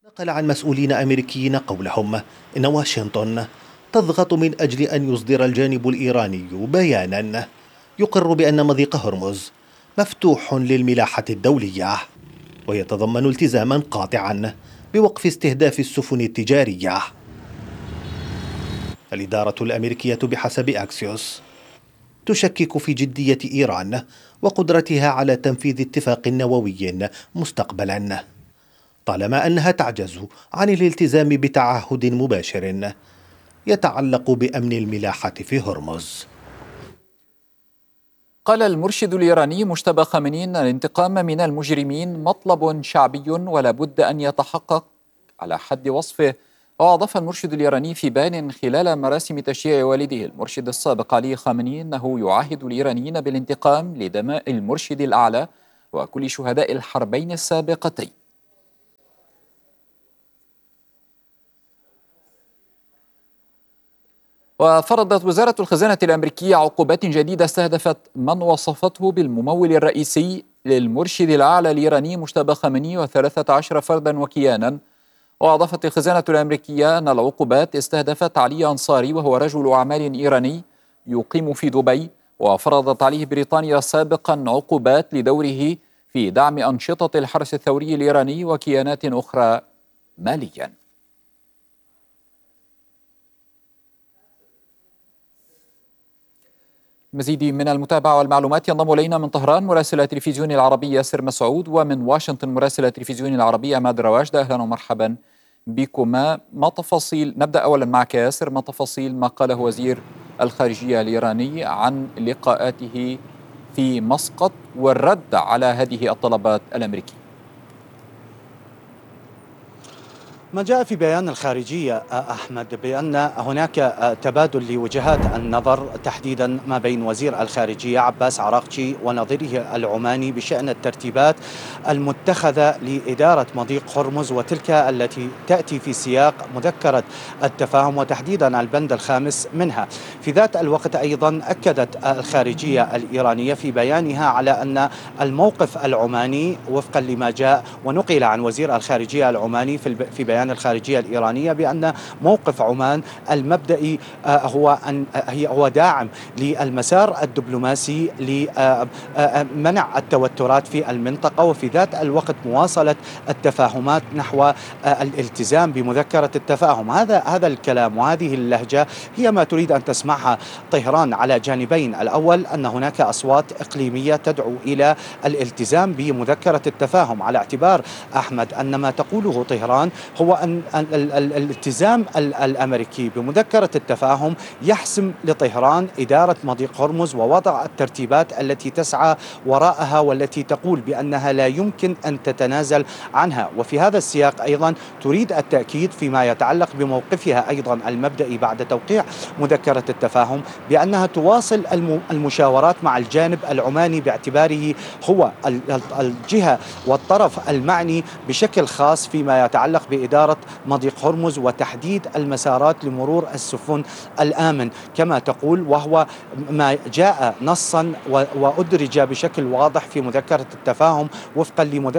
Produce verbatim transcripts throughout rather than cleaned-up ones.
نقل عن مسؤولين أمريكيين قولهم إن واشنطن تضغط من أجل أن يصدر الجانب الإيراني بيانا يقر بأن مضيق هرمز مفتوح للملاحة الدولية، ويتضمن التزاما قاطعا بوقف استهداف السفن التجارية. الإدارة الأمريكية بحسب أكسيوس تشكك في جدية إيران وقدرتها على تنفيذ اتفاق نووي مستقبلا، طالما أنها تعجز عن الالتزام بتعهد مباشر يتعلق بأمن الملاحة في هرمز. قال المرشد الإيراني مجتبى خامنئي أن الانتقام من المجرمين مطلب شعبي ولا بد أن يتحقق على حد وصفه. وأضاف المرشد الإيراني في بيان خلال مراسم تشييع والده المرشد السابق علي خامنئي أنه يعاهد الإيرانيين بالانتقام لدماء المرشد الأعلى وكل شهداء الحربين السابقتين. وفرضت وزارة الخزانة الأمريكية عقوبات جديدة استهدفت من وصفته بالممول الرئيسي للمرشد الأعلى الإيراني مجتبى خامنئي وثلاثة عشر فردا وكيانا. وأضافت الخزانة الأمريكية أن العقوبات استهدفت علي أنصاري وهو رجل أعمال إيراني يقيم في دبي، وفرضت عليه بريطانيا سابقا عقوبات لدوره في دعم أنشطة الحرس الثوري الإيراني وكيانات أخرى ماليا. مزيد من المتابعة والمعلومات ينضم إلينا من طهران مراسل التلفزيون العربي ياسر مسعود، ومن واشنطن مراسل التلفزيون العربي عماد رواشد. أهلا ومرحبا بكما. ما تفاصيل، نبدأ أولا معك ياسر، ما تفاصيل ما قاله وزير الخارجية الإيراني عن لقاءاته في مسقط والرد على هذه الطلبات الأمريكية؟ ما جاء في بيان الخارجية أحمد بأن هناك تبادل لوجهات النظر تحديدا ما بين وزير الخارجية عباس عراقجي ونظيره العماني بشأن الترتيبات المتخذة لإدارة مضيق هرمز، وتلك التي تأتي في سياق مذكرة التفاهم وتحديدا البند الخامس منها. في ذات الوقت أيضا أكدت الخارجية الإيرانية في بيانها على أن الموقف العماني وفقا لما جاء ونقل عن وزير الخارجية العماني في بيان الخارجية الإيرانية بأن موقف عمان المبدئي هو أن هو داعم للمسار الدبلوماسي لمنع التوترات في المنطقة، وفي ذات الوقت مواصلة التفاهمات نحو الالتزام بمذكرة التفاهم. هذا هذا الكلام وهذه اللهجة هي ما تريد أن تسمعها طهران على جانبين. الأول أن هناك أصوات إقليمية تدعو إلى الالتزام بمذكرة التفاهم، على اعتبار أحمد أن ما تقوله طهران هو أن الالتزام الأمريكي بمذكرة التفاهم يحسم لطهران إدارة مضيق هرمز ووضع الترتيبات التي تسعى وراءها والتي تقول بأنها لا يمكن أن تتنازل عنها. وفي هذا السياق أيضا تريد التأكيد فيما يتعلق بموقفها أيضا المبدئي بعد توقيع مذكرة التفاهم بأنها تواصل المشاورات مع الجانب العماني باعتباره هو الجهة والطرف المعني بشكل خاص فيما يتعلق بإدارة مضيق هرمز وتحديد المسارات لمرور السفن الآمن كما تقول، وهو ما جاء نصا وأدرج بشكل واضح في مذكرة التفاهم وفقا لمذك...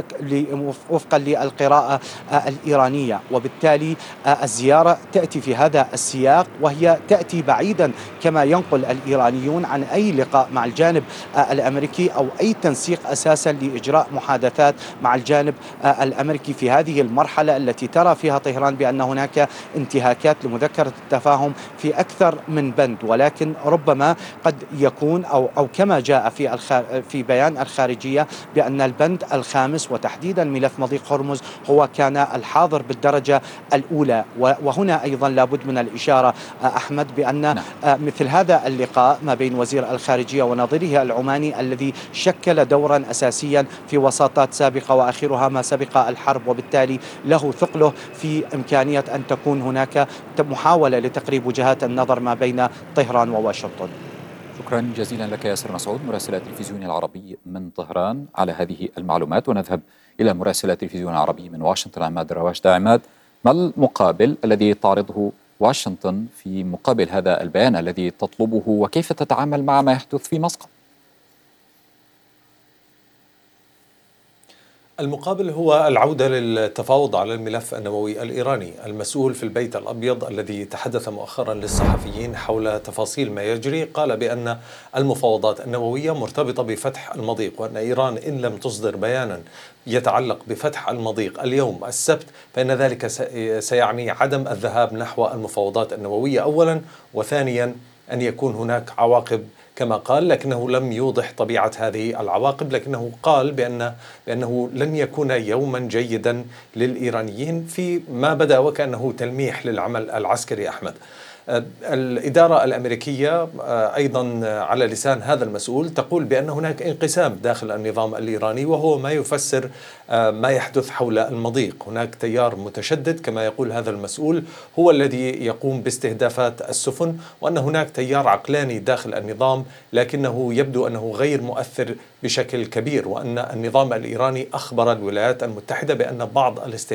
وفقا للقراءة الإيرانية. وبالتالي الزيارة تأتي في هذا السياق، وهي تأتي بعيدا كما ينقل الإيرانيون عن أي لقاء مع الجانب الأمريكي أو أي تنسيق أساسا لإجراء محادثات مع الجانب الأمريكي في هذه المرحلة التي ترى فيها طهران بأن هناك انتهاكات لمذكرة التفاهم في أكثر من بند. ولكن ربما قد يكون أو أو كما جاء في في بيان الخارجية بأن البند الخامس وتحديدا ملف مضيق هرمز هو كان الحاضر بالدرجة الأولى. وهنا أيضا لابد من الإشارة أحمد بأن نعم. مثل هذا اللقاء ما بين وزير الخارجية ونظيره العماني الذي شكل دورا أساسيا في وساطات سابقة وآخرها ما سبق الحرب، وبالتالي له ثقله في إمكانية أن تكون هناك محاولة لتقريب وجهات النظر ما بين طهران وواشنطن. شكرا جزيلا لك ياسر مسعود مراسل التلفزيون العربي من طهران على هذه المعلومات. ونذهب إلى مراسل التلفزيون العربي من واشنطن عماد رواشد. عماد، ما المقابل الذي تعرضه واشنطن في مقابل هذا البيان الذي تطلبه، وكيف تتعامل مع ما يحدث في مسقط؟ المقابل هو العودة للتفاوض على الملف النووي الإيراني. المسؤول في البيت الأبيض الذي تحدث مؤخرا للصحفيين حول تفاصيل ما يجري قال بأن المفاوضات النووية مرتبطة بفتح المضيق، وأن إيران إن لم تصدر بيانا يتعلق بفتح المضيق اليوم السبت فإن ذلك سيعني عدم الذهاب نحو المفاوضات النووية أولا، وثانيا أن يكون هناك عواقب كما قال، لكنه لم يوضح طبيعة هذه العواقب، لكنه قال بأن بأنه لن يكون يوما جيدا للإيرانيين في ما بدا وكأنه تلميح للعمل العسكري. أحمد، الإدارة الأمريكية أيضا على لسان هذا المسؤول تقول بأن هناك انقسام داخل النظام الإيراني، وهو ما يفسر ما يحدث حول المضيق. هناك تيار متشدد كما يقول هذا المسؤول هو الذي يقوم باستهدافات السفن، وأن هناك تيار عقلاني داخل النظام لكنه يبدو أنه غير مؤثر بشكل كبير، وأن النظام الإيراني أخبر الولايات المتحدة بأن بعض الاستهدافات